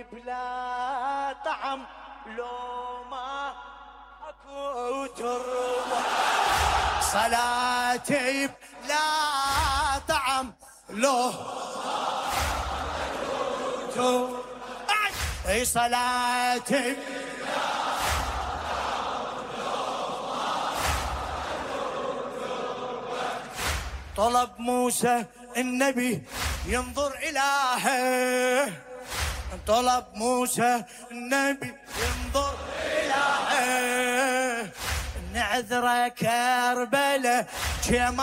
بلا طعم لو ما اكو تربة، صلاتي بلا طعم لو اي صلاتي طلب موسى النبي ينظر إلهه، طلب موسى النبي ينظر إلهه، نعذره كربله